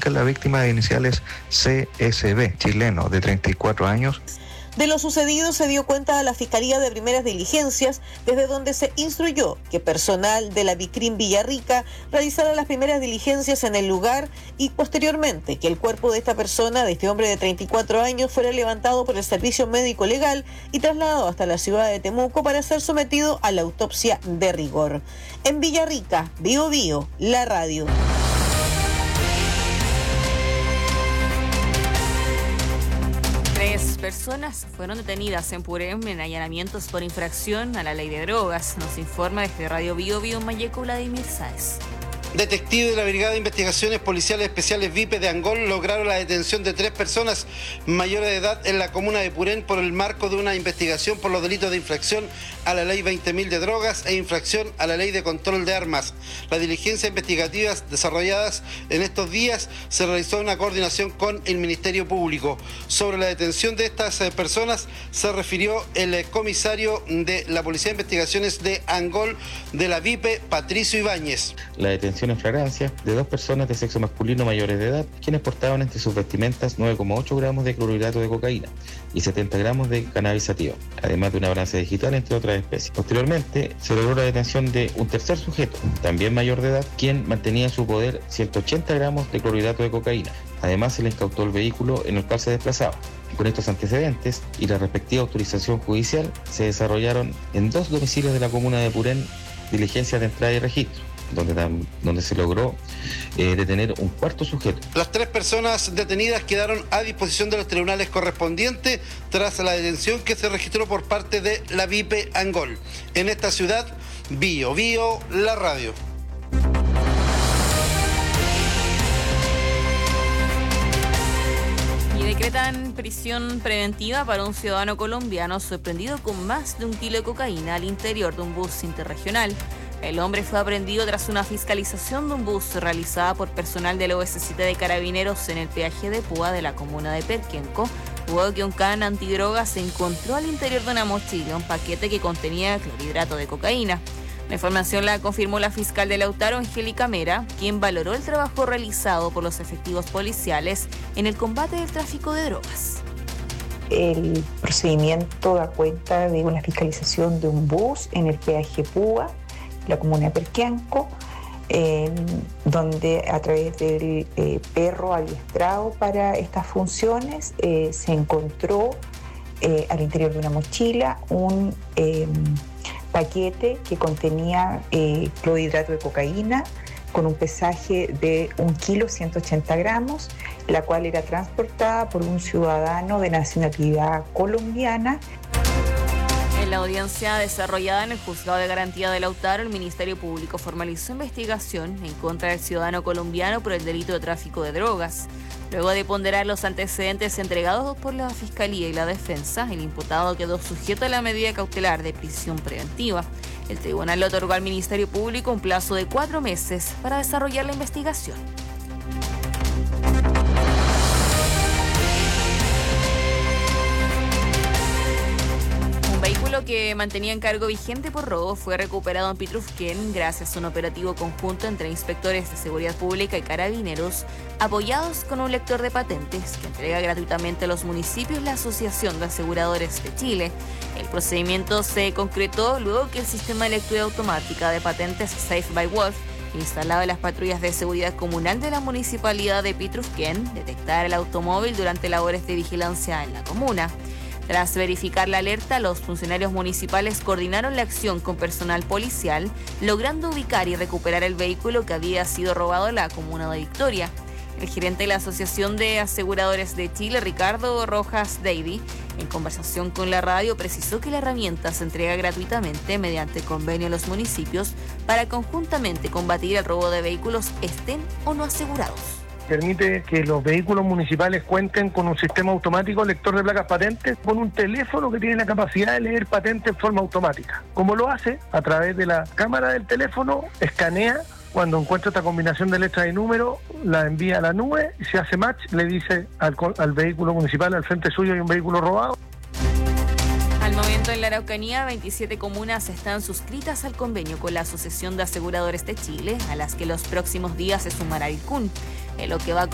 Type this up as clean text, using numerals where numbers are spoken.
indica la víctima de iniciales CSB, chileno, de 34 años. De lo sucedido se dio cuenta a la Fiscalía de Primeras Diligencias, desde donde se instruyó que personal de la Vicrim Villarrica realizara las primeras diligencias en el lugar y posteriormente que el cuerpo de esta persona, de este hombre de 34 años, fuera levantado por el Servicio Médico Legal y trasladado hasta la ciudad de Temuco para ser sometido a la autopsia de rigor. En Villarrica, Bío Bío, la radio. Tres personas fueron detenidas en Purén en allanamientos por infracción a la ley de drogas. Nos informa desde Radio Bío Bío Mayeco Vladimir Sáez. Detectives de la Brigada de Investigaciones Policiales Especiales VIPE de Angol lograron la detención de 3 personas mayores de edad en la comuna de Purén por el marco de una investigación por los delitos de infracción a la ley 20.000 de drogas e infracción a la ley de control de armas. Las diligencias investigativas desarrolladas en estos días se realizó una coordinación con el Ministerio Público. Sobre la detención de estas personas se refirió el comisario de la Policía de Investigaciones de Angol de la VIPE, Patricio Ibáñez. La detención en flagrancia de 2 personas de sexo masculino mayores de edad, quienes portaban entre sus vestimentas 9,8 gramos de clorhidrato de cocaína y 70 gramos de cannabis sativa, además de una balanza digital, entre otras especies. Posteriormente, se logró la detención de un tercer sujeto, también mayor de edad, quien mantenía en su poder 180 gramos de clorhidrato de cocaína. Además, se le incautó el vehículo en el cual se desplazaba. Con estos antecedentes y la respectiva autorización judicial, se desarrollaron en 2 domicilios de la comuna de Purén diligencias de entrada y registro, donde se logró detener un cuarto sujeto. Las 3 personas detenidas quedaron a disposición de los tribunales correspondientes tras la detención que se registró por parte de la VIPE Angol. En esta ciudad, Bío Bío, la radio. Decretan prisión preventiva para un ciudadano colombiano sorprendido con más de 1 kilo de cocaína al interior de un bus interregional. El hombre fue aprehendido tras una fiscalización de un bus realizada por personal del OS7 de Carabineros en el peaje de Púa de la comuna de Perquenco, luego que un can antidroga se encontró al interior de una mochila un paquete que contenía clorhidrato de cocaína. La información la confirmó la fiscal de Lautaro, Angélica Mera, quien valoró el trabajo realizado por los efectivos policiales en el combate del tráfico de drogas. El procedimiento da cuenta de una fiscalización de un bus en el peaje Púa, la comuna de Perquenco, donde a través del perro adiestrado para estas funciones se encontró al interior de una mochila un paquete que contenía clorhidrato de cocaína con un pesaje de 1,180 gramos, la cual era transportada por un ciudadano de nacionalidad colombiana. En la audiencia desarrollada en el Juzgado de Garantía de Lautaro, el Ministerio Público formalizó investigación en contra del ciudadano colombiano por el delito de tráfico de drogas. Luego de ponderar los antecedentes entregados por la Fiscalía y la Defensa, el imputado quedó sujeto a la medida cautelar de prisión preventiva. El tribunal le otorgó al Ministerio Público un plazo de 4 meses para desarrollar la investigación. Un vehículo que mantenía en cargo vigente por robo fue recuperado en Pitrufquén gracias a un operativo conjunto entre inspectores de seguridad pública y carabineros, apoyados con un lector de patentes que entrega gratuitamente a los municipios la Asociación de Aseguradores de Chile. El procedimiento se concretó luego que el sistema de lectura automática de patentes Safe by Wolf, instalado en las patrullas de seguridad comunal de la municipalidad de Pitrufquén, detectara el automóvil durante labores de vigilancia en la comuna. Tras verificar la alerta, los funcionarios municipales coordinaron la acción con personal policial, logrando ubicar y recuperar el vehículo que había sido robado en la comuna de Victoria. El gerente de la Asociación de Aseguradores de Chile, Ricardo Rojas Davy, en conversación con la radio, precisó que la herramienta se entrega gratuitamente mediante convenio a los municipios para conjuntamente combatir el robo de vehículos, estén o no asegurados. Permite que los vehículos municipales cuenten con un sistema automático lector de placas patentes con un teléfono que tiene la capacidad de leer patentes en forma automática. Como lo hace, a través de la cámara del teléfono, escanea, cuando encuentra esta combinación de letras y números, la envía a la nube y se hace match, le dice al vehículo municipal, al frente suyo hay un vehículo robado. Al momento en la Araucanía, 27 comunas están suscritas al convenio con la Asociación de Aseguradores de Chile, a las que los próximos días se sumará el CUN, en lo que va a